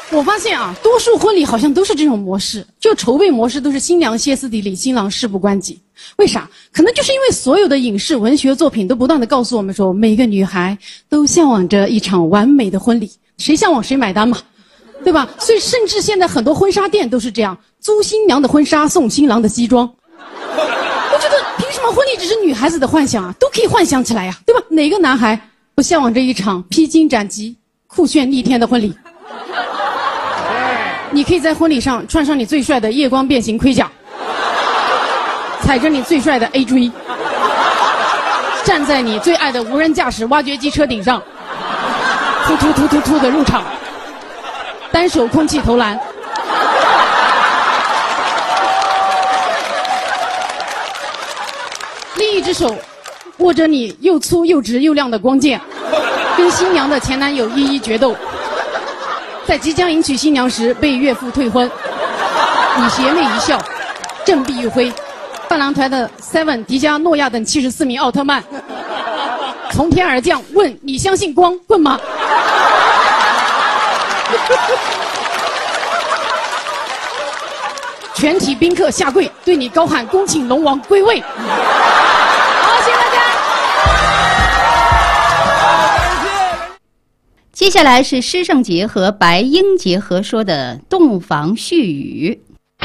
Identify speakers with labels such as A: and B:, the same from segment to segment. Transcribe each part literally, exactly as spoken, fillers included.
A: 我发现啊，多数婚礼好像都是这种模式，就筹备模式都是新娘歇斯底里，新郎事不关己。为啥？可能就是因为所有的影视文学作品都不断的告诉我们说，每个女孩都向往着一场完美的婚礼，谁向往谁买单嘛，对吧？所以甚至现在很多婚纱店都是这样，租新娘的婚纱送新郎的西装。我觉得凭什么婚礼只是女孩子的幻想啊？都可以幻想起来呀，对吧？哪个男孩不向往着一场披荆斩棘、酷炫逆天的婚礼？你可以在婚礼上穿上你最帅的夜光变形盔甲，踩着你最帅的 A 锥，站在你最爱的无人驾驶挖掘机车顶上，突突突突突的入场，单手空气投篮。另一只手握着你又粗又直又亮的光剑，跟新娘的前男友一一决斗。在即将迎娶新娘时被岳父退婚，你邪魅一笑，振臂一挥，伴郎团的 Seven、迪迦、诺亚等七十四名奥特曼从天而降，问你相信光棍吗？全体宾客下跪，对你高喊恭请龙王归位。好，谢谢大家。
B: 接下来是施圣杰和白英杰合说的洞房絮语。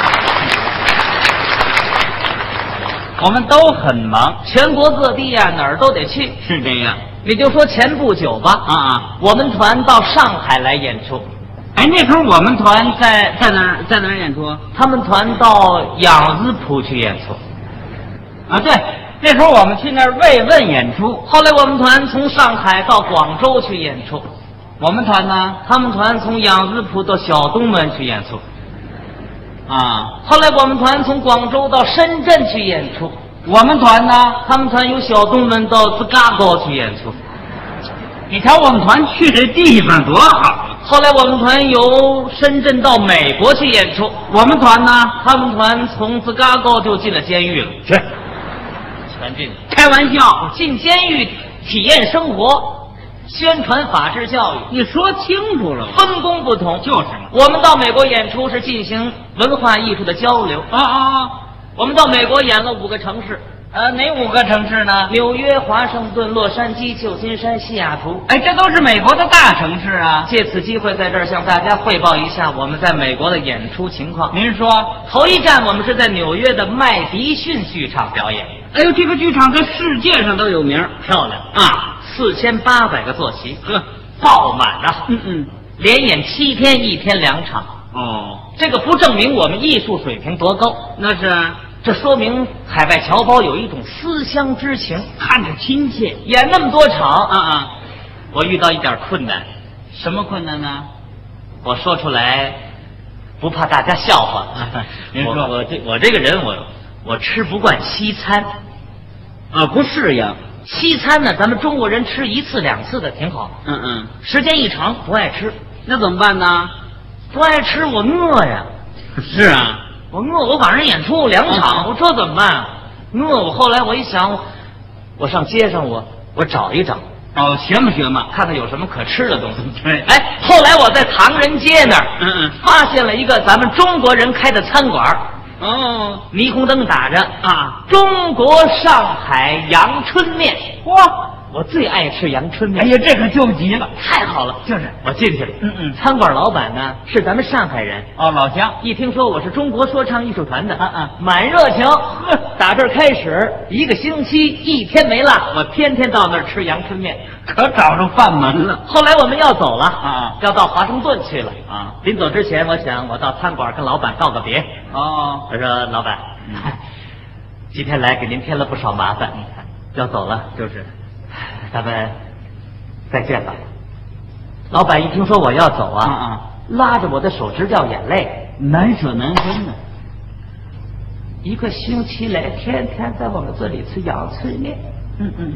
C: 我们都很忙，全国各地呀、啊，哪儿都得去。
D: 是这样。
C: 你就说前不久吧，
D: 啊啊，
C: 我们团到上海来演出。
D: 哎，那时候我们团在在哪儿在哪儿演出？
C: 他们团到杨子浦去演出。
D: 啊，对，那时候我们去那儿慰问演出。
C: 后来我们团从上海到广州去演出。
D: 我们团呢？
C: 他们团从杨子浦到小东门去演出。
D: 啊，
C: 后来我们团从广州到深圳去演出。
D: 我们团呢？
C: 他们团由小东门到芝加哥去演出。
D: 你瞧我们团去这地方多好。
C: 后来我们团由深圳到美国去演出。
D: 我们团呢？
C: 他们团从芝加哥就进了监狱了。
D: 是，
C: 全进了。
D: 开玩笑，
C: 进监狱体验生活。宣传法治教育，
D: 你说清楚了，
C: 分工不同，
D: 就是嘛。
C: 我们到美国演出是进行文化艺术的交流
D: 啊啊啊！
C: 我们到美国演了五个城市，
D: 呃，哪五个城市呢？
C: 纽约、华盛顿、洛杉矶、旧金山、西雅图。
D: 哎，这都是美国的大城市啊！
C: 借此机会，在这儿向大家汇报一下我们在美国的演出情况。
D: 您说，
C: 头一站我们是在纽约的麦迪逊剧场表演。
D: 哎呦，这个剧场在世界上都有名，
C: 漂亮
D: 啊！
C: 四千八百个坐席，
D: 呵，
C: 爆满啊！
D: 嗯嗯，
C: 连演七天，一天两场。
D: 哦，
C: 这个不证明我们艺术水平多高，
D: 那是，
C: 这说明海外侨胞有一种思乡之情，
D: 看着亲切。
C: 演那么多场，
D: 啊啊，
C: 我遇到一点困难。
D: 什么困难呢？
C: 我说出来，不怕大家笑话。
D: 您说，
C: 我我这我这个人，我我吃不惯西餐，
D: 啊，不适应。
C: 西餐呢，咱们中国人吃一次两次的挺好，
D: 嗯嗯，
C: 时间一长不爱吃，
D: 那怎么办呢？
C: 不爱吃我饿呀。
D: 是啊，
C: 我饿，我晚上演出两场，嗯、我这怎么办啊？饿，我后来我一想，我我上街上我我找一找，
D: 哦，学嘛学嘛，
C: 看看有什么可吃的东西。
D: 对，
C: 哎，后来我在唐人街那儿，
D: 嗯嗯，
C: 发现了一个咱们中国人开的餐馆。
D: 哦，
C: 霓虹灯打着
D: 啊，
C: 中国上海阳春面。
D: 哇，
C: 我最爱吃阳春面。
D: 哎呀，这可就急了，
C: 太好了，
D: 就是
C: 我进去了。
D: 嗯嗯，
C: 餐馆老板呢是咱们上海人。
D: 哦，老乡。
C: 一听说我是中国说唱艺术团的，
D: 啊啊，
C: 满热情。呵，打这儿开始一个星期一天没落，我天天到那儿吃阳春面，
D: 可找着饭门了。
C: 后来我们要走了
D: 啊，
C: 要到华盛顿去了
D: 啊。
C: 临走之前，我想我到餐馆跟老板告个别。
D: 哦，
C: 我说老板，嗯、今天来给您添了不少麻烦，要走了，
D: 就是，
C: 咱们再见吧。老板一听说我要走啊，
D: 啊啊，
C: 拉着我的手直掉眼泪，
D: 难舍难分呢。
C: 一个星期来，天天在我们这里吃阳春面。
D: 嗯嗯。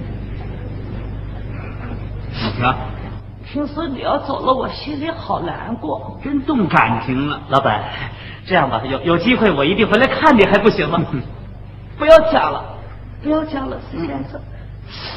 D: 行，
C: 听说你要走了，我心里好难过，
D: 真动感情了。
C: 老板，这样吧，有有机会我一定回来看你，还不行吗？不要讲了，不要讲了，石先生。